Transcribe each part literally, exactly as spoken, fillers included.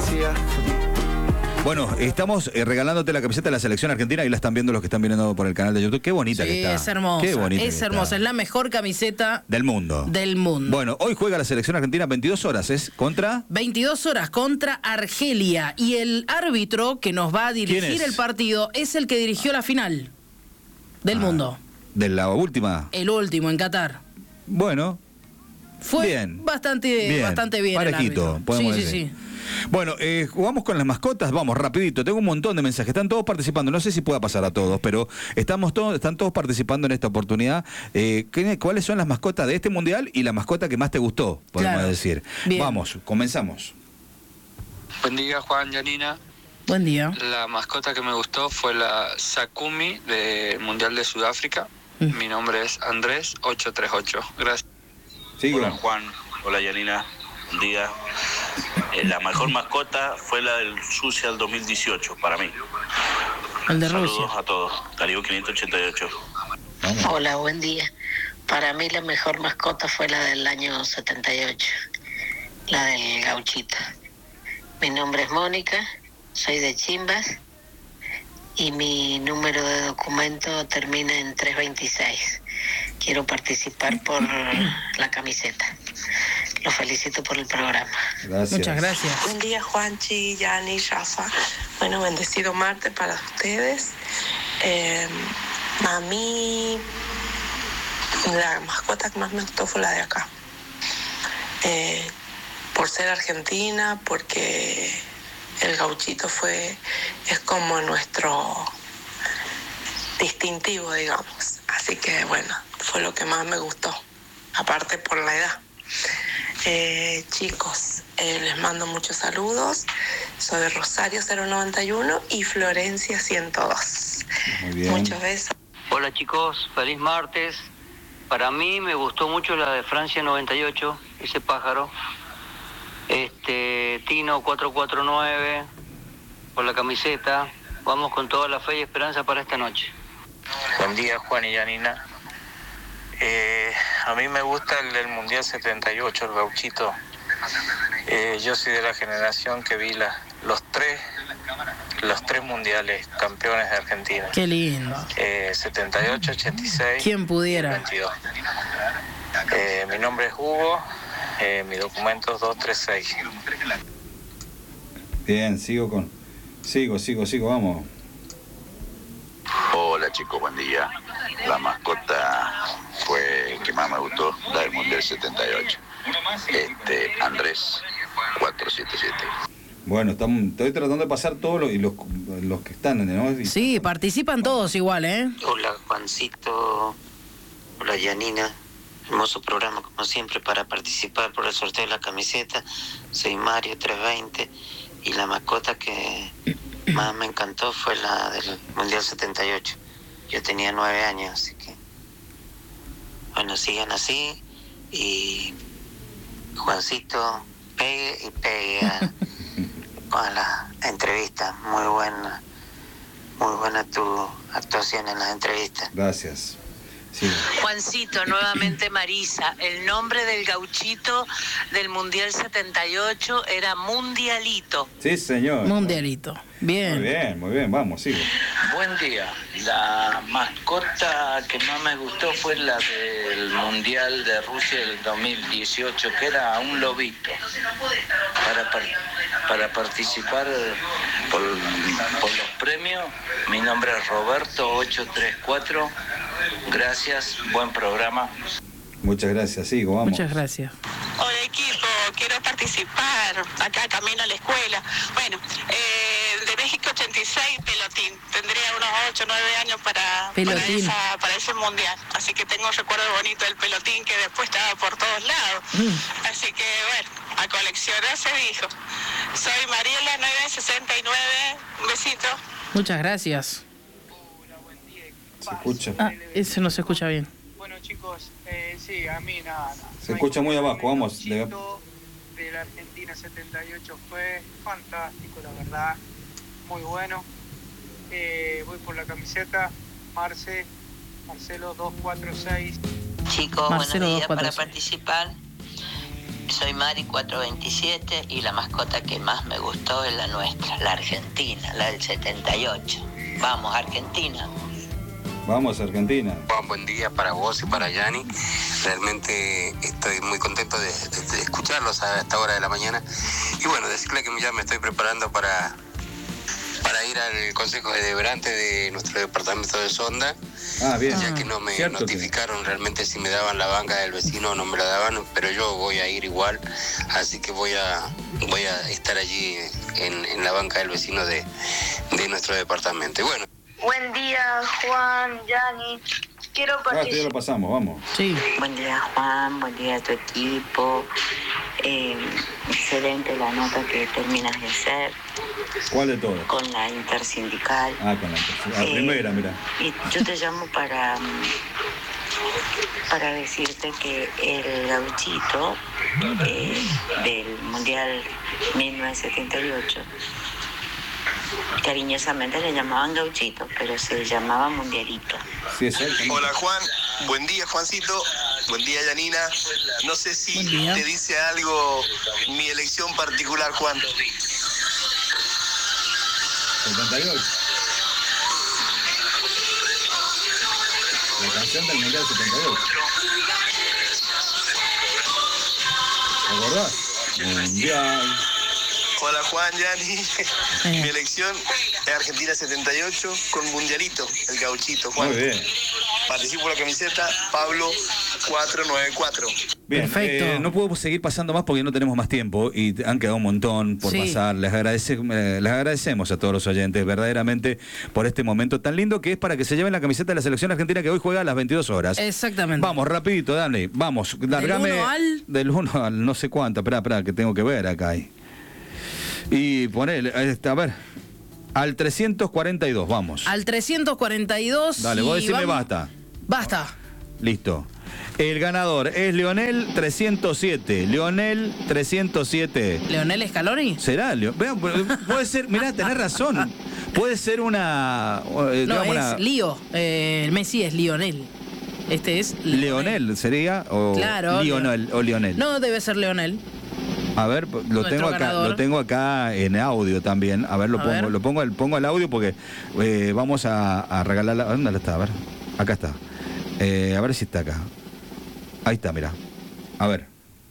Gracias. Bueno, estamos eh, regalándote la camiseta de la selección argentina y la están viendo los que están viendo por el canal de YouTube. Qué bonita sí, que está. es hermosa. Qué bonita es hermosa, está. Es la mejor camiseta del mundo. Del mundo. Bueno, hoy juega la selección argentina veintidós horas, ¿es contra? veintidós horas contra Argelia. Y el árbitro que nos va a dirigir el partido es el que dirigió la final del ah, mundo. ¿De la última? El último, en Qatar. Bueno. Fue bien. bastante bien. Bastante bien Parejito, podemos sí, decir. Sí, sí. Bueno, eh, jugamos con las mascotas, vamos, rapidito, tengo un montón de mensajes, están todos participando, no sé si pueda pasar a todos, pero estamos todos, están todos participando en esta oportunidad. Eh, ¿Cuáles son las mascotas de este mundial y la mascota que más te gustó, podemos claro. decir? Bien. Vamos, comenzamos. Buen día, Juan, Yanina. Buen día. La mascota que me gustó fue la Sakumi del Mundial de Sudáfrica. Mm. Mi nombre es Andrés ocho tres ocho. Gracias. Sí, hola, Juan. Hola, Yanina. Buen día. Eh, la mejor mascota fue la del Rusia del dos mil dieciocho, para mí. El de Saludos Rusia. a todos. Darío quinientos ochenta y ocho. Hola, buen día. Para mí la mejor mascota fue la del año setenta y ocho, la del Gauchito. Mi nombre es Mónica, soy de Chimbas y mi número de documento termina en trescientos veintiséis. Quiero participar por la camiseta. Los felicito por el programa. Gracias. Muchas gracias. Buen día, Juanchi, Yani, Rafa. Bueno, bendecido martes para ustedes. Eh, a mí, la mascota que más me gustó fue la de acá. Eh, por ser argentina, porque el Gauchito fue, es como nuestro distintivo, digamos. Así que, bueno, fue lo que más me gustó. Aparte por la edad. Eh, chicos, eh, les mando muchos saludos. Soy de Rosario cero noventa y uno y Florencia ciento dos. Muy bien. Muchos besos. Hola chicos, feliz martes. Para mí me gustó mucho la de Francia noventa y ocho, ese pájaro. Este Tino cuatro cuatro nueve por la camiseta. Vamos con toda la fe y esperanza para esta noche. Buen día, Juan y Yanina. Eh, a mí me gusta el del Mundial setenta y ocho, el Gauchito. Eh, yo soy de la generación que vi la, los tres los tres mundiales campeones de Argentina. Qué lindo. Eh, setenta y ocho, ochenta y seis. ¿Quién pudiera? veintidós. Eh, mi nombre es Hugo, eh, mi documento es dos tres seis. Bien, sigo con... Sigo, sigo, sigo, vamos. Hola chicos, buen día. La mascota fue que más me gustó, la del Mundial setenta y ocho. Este, Andrés cuatro siete siete. Bueno, estamos, estoy tratando de pasar todos los, y los, los que están, ¿no? Y... Sí, participan todos igual, ¿eh? Hola Juancito, hola Yanina, hermoso programa como siempre para participar por el sorteo de la camiseta. Soy Mario trescientos veinte y la mascota que más me encantó fue la del Mundial setenta y ocho. Yo tenía nueve años, así que bueno, sigan así y Juancito, pegue y pegue a, a la entrevista. Muy buena, muy buena tu actuación en las entrevistas. Gracias. Sí. Juancito, nuevamente Marisa. El nombre del Gauchito del Mundial setenta y ocho era Mundialito. Sí, señor. Mundialito. Bien. Muy bien, muy bien, vamos, sigo. Buen día. La mascota que más me gustó fue la del Mundial de Rusia del dos mil dieciocho, que era un lobito. Para, para participar por, por los premios, mi nombre es Roberto ocho tres cuatro. Gracias, buen programa. Muchas gracias, sigo, vamos. Muchas gracias. Hola equipo, quiero participar, acá camino a la escuela. Bueno, eh, de México ochenta y seis, pelotín. Tendría unos ocho o nueve años para, para, esa, para ese mundial. Así que tengo un recuerdo bonito del pelotín que después estaba por todos lados. Mm. Así que bueno, a coleccionar se dijo. Soy Mariela nueve sesenta y nueve, un besito. Muchas gracias. Se escucha. Ah, ese no se escucha bien. Bueno chicos, eh, sí, a mí nada. nada. Se escucha muy abajo, vamos. De la Argentina setenta y ocho fue fantástico, la verdad, muy bueno. Eh, voy por la camiseta, Marce, Marcelo dos cuatro seis. Chicos, Marcelo buenos días dos cuatro para seis. participar. Soy Mari cuatrocientos veintisiete y la mascota que más me gustó es la nuestra, la Argentina, la del setenta y ocho. Vamos, Argentina. Vamos, Argentina. Juan, buen día para vos y para Yani. Realmente estoy muy contento de, de, de escucharlos a esta hora de la mañana. Y bueno, decirle que ya me estoy preparando para, para ir al Consejo Deliberante de nuestro departamento de Sonda. Ah, bien. Ya que no me notificaron que... realmente si me daban la banca del vecino o no me la daban, pero yo voy a ir igual. Así que voy a, voy a estar allí en, en la banca del vecino de, de nuestro departamento. Y bueno. Buen día, Juan, Yani. Quiero participar. Ah, ya lo pasamos, vamos. Sí. Buen día, Juan. Buen día a tu equipo. Eh, excelente la nota que terminas de hacer. ¿Cuál de todas? Con la intersindical. Ah, con la intersindical. La eh, primera, mira. Y yo te llamo para, para decirte que el gauchito eh, del Mundial mil novecientos setenta y ocho, cariñosamente le llamaban gauchito, pero se llamaba mundialito. Sí, exacto. Hola Juan, buen día Juancito, buen día Yanina. No sé si te dice algo mi elección particular, Juan. setenta y ocho. La canción del Mundial setenta y ocho. ¿Te acordás? Mundial. Hola Juan, Yani. Mi elección es Argentina setenta y ocho con Mundialito, el gauchito, Juan. Muy bien. Participo en la camiseta, Pablo cuatrocientos noventa y cuatro. Bien, perfecto. Eh, no puedo seguir pasando más porque no tenemos más tiempo y han quedado un montón por sí. pasar. Les, agradece, eh, les agradecemos a todos los oyentes verdaderamente por este momento tan lindo que es para que se lleven la camiseta de la selección argentina que hoy juega a las veintidós horas. Exactamente. Vamos, rapidito, dale, vamos, largame. Del uno al... Del uno al no sé cuánto, espera, espera, que tengo que ver acá ahí. Y ponele, a ver, al trescientos cuarenta y dos, vamos. Al trescientos cuarenta y dos. Dale, vos decime vamos... basta. Basta. Listo. El ganador es Leonel trescientos siete. Leonel trescientos siete. ¿Leonel Scaloni? ¿Será? Leo... Vean, puede ser, mirá, tenés razón. Puede ser una... Eh, no, es una... Lío. Eh, el Messi es Lionel. Este es Leonel. ¿Leonel sería? O claro. Lionel, o Lionel. No, debe ser Leonel. A ver, lo tengo acá, ganador. Lo tengo acá en audio también. A ver, lo a pongo, ver. lo pongo, pongo el audio porque eh, vamos a, a regalar la... ¿Dónde está? A ver. Acá está. Eh, a ver si está acá. Ahí está, mira. A ver.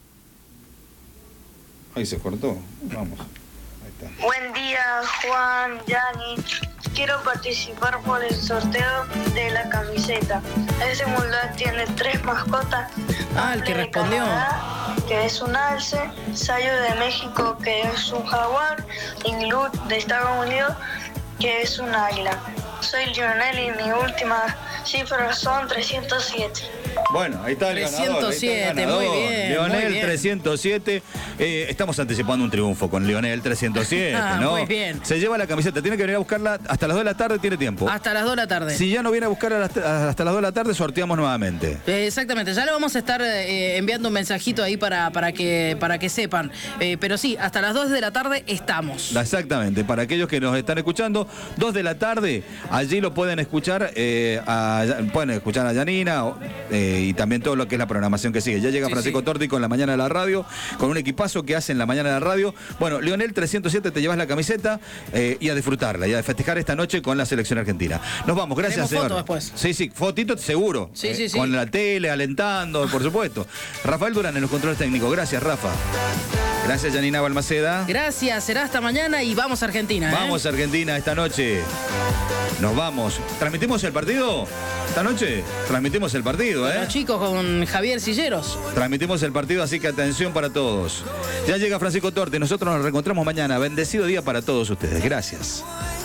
Ahí se cortó. Vamos. Ahí está. Buen día, Juan, Yani. Quiero participar por el sorteo de la camiseta. Ese mundial tiene tres mascotas. Ah, el que respondió. Canadá, que es un alce, Sayo de México, que es un jaguar, y Glut de Estados Unidos, que es un águila. Soy Lionel y mi última cifra son trescientos siete. Bueno, ahí está el trescientos siete, ganador. Ahí está el ganador. muy bien. Leonel muy bien. trescientos siete. Eh, estamos anticipando un triunfo con Leonel trescientos siete, ah, ¿no? Muy bien. Se lleva la camiseta, tiene que venir a buscarla hasta las dos de la tarde, tiene tiempo. Hasta las dos de la tarde. Si ya no viene a buscarla hasta las dos de la tarde, sorteamos nuevamente. Eh, exactamente, ya le vamos a estar eh, enviando un mensajito ahí para, para, que, para que sepan. Eh, pero sí, hasta las dos de la tarde estamos. Exactamente, para aquellos que nos están escuchando, dos de la tarde, allí lo pueden escuchar, eh, a, pueden escuchar a Yanina eh, y también todo lo que es la programación que sigue. Ya llega sí, Francisco sí. Torti con la mañana de la radio, con un equipazo que hace en la mañana de la radio. Bueno, Leonel trescientos siete, te llevas la camiseta eh, y a disfrutarla y a festejar esta noche con la selección argentina. Nos vamos, gracias, señor. Foto después. Sí, sí, fotito seguro. Sí, eh, sí, sí. Con la tele, alentando, por supuesto. Rafael Durán en los controles técnicos. Gracias, Rafa. Gracias, Yanina Balmaceda. Gracias, será hasta mañana y vamos a Argentina. ¿eh? Vamos a Argentina esta noche. Nos vamos. ¿Transmitimos el partido? Esta noche transmitimos el partido, ¿eh? Los chicos con Javier Silleros. Transmitimos el partido, así que atención para todos. Ya llega Francisco Torte, nosotros nos reencontramos mañana. Bendecido día para todos ustedes. Gracias.